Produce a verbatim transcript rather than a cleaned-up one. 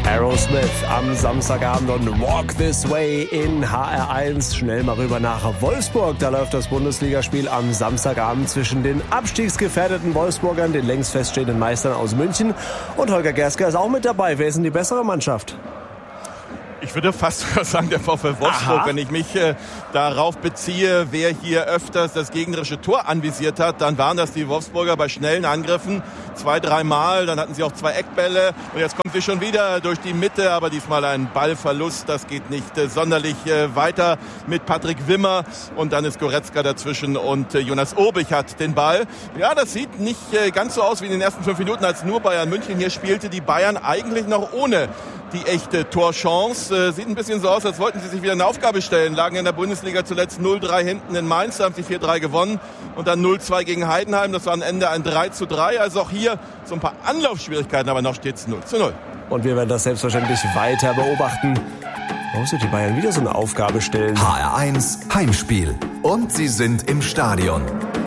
Aerosmith am Samstagabend und Walk This Way in H R eins. Schnell mal rüber nach Wolfsburg. Da läuft das Bundesligaspiel am Samstagabend zwischen den abstiegsgefährdeten Wolfsburgern, den längst feststehenden Meistern aus München. Und Holger Gersker ist auch mit dabei. Wer ist denn die bessere Mannschaft? Ich würde fast sagen, der VfL Wolfsburg, Aha. wenn ich mich äh, darauf beziehe, wer hier öfters das gegnerische Tor anvisiert hat, dann waren das die Wolfsburger bei schnellen Angriffen. Zwei, dreimal, dann hatten sie auch zwei Eckbälle und jetzt kommt sie schon wieder durch die Mitte, aber diesmal ein Ballverlust, das geht nicht äh, sonderlich äh, weiter mit Patrick Wimmer und dann ist Goretzka dazwischen und äh, Jonas Obich hat den Ball. Ja, das sieht nicht äh, ganz so aus wie in den ersten fünf Minuten, als nur Bayern München hier spielte. Die Bayern eigentlich noch ohne die echte Torchance. Äh, sieht ein bisschen so aus, als wollten sie sich wieder eine Aufgabe stellen. Lagen in der Bundesliga zuletzt null drei hinten in Mainz, da haben sie vier drei gewonnen und dann null zwei gegen Heidenheim. Das war am Ende ein drei zu drei. Also auch hier so ein paar Anlaufschwierigkeiten, aber noch steht es null zu null. Und wir werden das selbstverständlich weiter beobachten. Warum sind die Bayern wieder so eine Aufgabe stellen? H R eins Heimspiel. Und sie sind im Stadion.